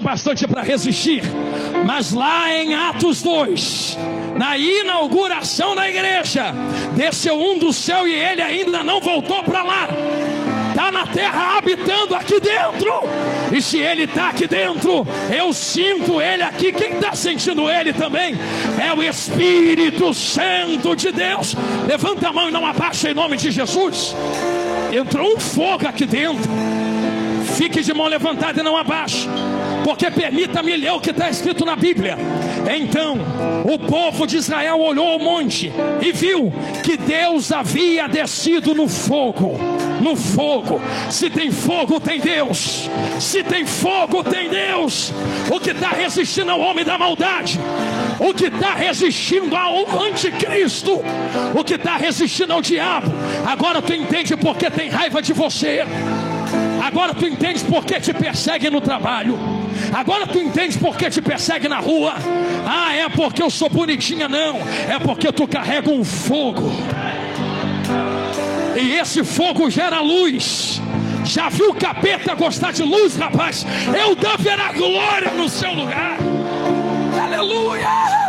bastante para resistir. Mas lá em Atos 2, na inauguração da igreja, desceu um do céu e ele ainda não voltou para lá. Está na terra habitando aqui dentro. E se ele está aqui dentro, eu sinto ele aqui. Quem está sentindo ele também? É o Espírito Santo de Deus. Levanta a mão e não abaixa em nome de Jesus. Entrou um fogo aqui dentro. Fique de mão levantada e não abaixe, porque permita-me ler o que está escrito na Bíblia. Então o povo de Israel olhou ao monte e viu que Deus havia descido no fogo. No fogo. Se tem fogo, tem Deus. Se tem fogo, tem Deus. O que está resistindo ao homem da maldade, o que está resistindo ao anticristo, o que está resistindo ao diabo, agora tu entende porque tem raiva de você. Agora tu entende por que te persegue no trabalho. Agora tu entende por que te persegue na rua. Ah, é porque eu sou bonitinha? Não, é porque tu carrega um fogo. E esse fogo gera luz. Já viu o capeta gostar de luz, rapaz? Eu darei glória no seu lugar. Aleluia.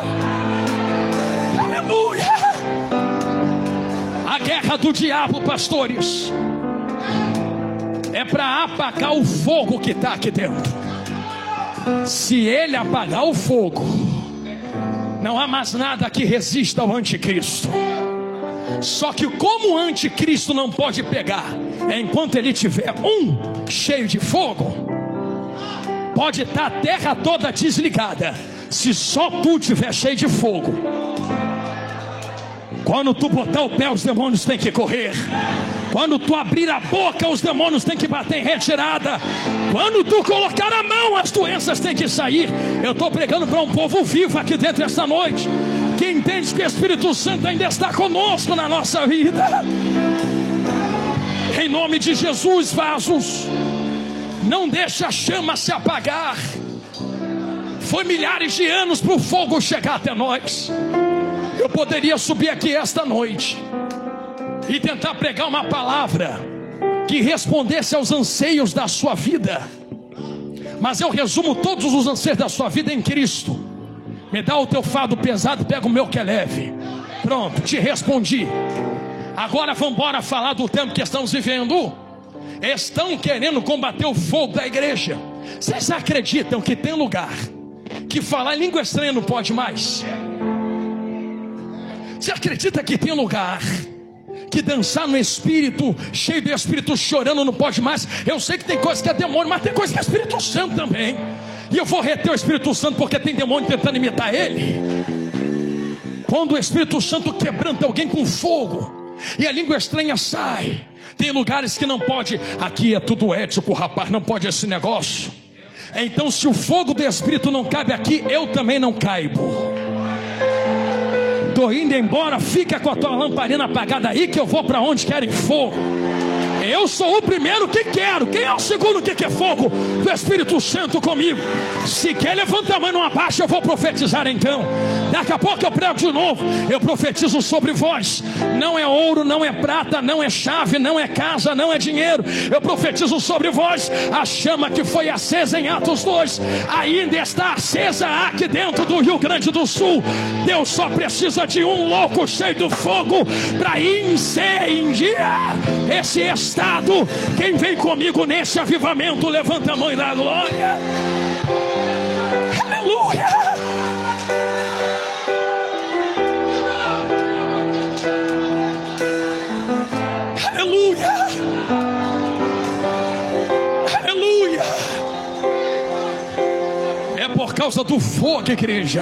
Aleluia. A guerra do diabo, pastores, é para apagar o fogo que está aqui dentro. Se ele apagar o fogo, não há mais nada que resista ao anticristo. Só que como o anticristo não pode pegar, enquanto ele tiver cheio de fogo, pode estar a terra toda desligada. Se só tu tiver cheio de fogo, quando tu botar o pé, os demônios têm que correr. Quando tu abrir a boca, os demônios têm que bater em retirada. Quando tu colocar a mão, as doenças têm que sair. Eu estou pregando para um povo vivo aqui dentro esta noite, que entende que o Espírito Santo ainda está conosco na nossa vida. Em nome de Jesus, vasos, não deixa a chama se apagar. Foi milhares de anos para o fogo chegar até nós. Eu poderia subir aqui esta noite e tentar pregar uma palavra que respondesse aos anseios da sua vida, mas eu resumo todos os anseios da sua vida em Cristo. Me dá o teu fardo pesado, pega o meu que é leve. Pronto, te respondi. Agora vamos embora falar do tempo que estamos vivendo. Estão querendo combater o fogo da igreja. Vocês acreditam que tem lugar que falar em língua estranha não pode mais? Você acredita que tem lugar que dançar no Espírito, cheio do Espírito, chorando, não pode mais? Eu sei que tem coisa que é demônio, mas tem coisa que é Espírito Santo também. E eu vou reter o Espírito Santo porque tem demônio tentando imitar ele. Quando o Espírito Santo quebranta alguém com fogo e a língua estranha sai, tem lugares que não pode. Aqui é tudo ético, rapaz, não pode esse negócio. Então se o fogo do Espírito não cabe aqui, eu também não caibo. Estou indo embora, fica com a tua lamparina apagada aí, que eu vou para onde querem fogo. Eu sou o primeiro que quero. Quem é o segundo que quer fogo? Do Espírito Santo comigo. Se quer, levanta a mão, não abaixa. Eu vou profetizar então. Daqui a pouco eu prego de novo. Eu profetizo sobre vós. Não é ouro, não é prata, não é chave, não é casa, não é dinheiro. Eu profetizo sobre vós. A chama que foi acesa em Atos 2 ainda está acesa aqui dentro do Rio Grande do Sul. Deus só precisa de um louco cheio de fogo para incendiar esse estado. Quem vem comigo nesse avivamento, levanta a mão e dá glória. Aleluia. Aleluia. Aleluia. É por causa do fogo, igreja.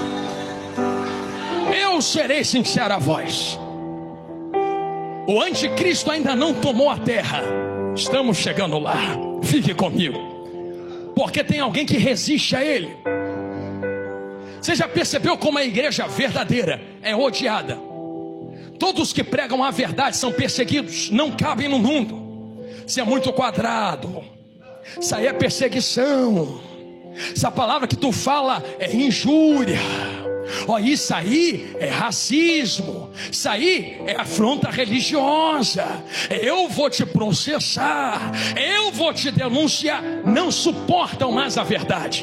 Eu serei sincero a vós. O anticristo ainda não tomou a terra. Estamos chegando lá. Fique comigo, porque tem alguém que resiste a ele. Você já percebeu como a igreja verdadeira é odiada? Todos que pregam a verdade são perseguidos. Não cabem no mundo. Isso é muito quadrado. Isso aí é perseguição. Essa palavra que tu fala é injúria. Ó, isso aí é racismo. Isso aí é afronta religiosa. Eu vou te processar, eu vou te denunciar. Não suportam mais a verdade.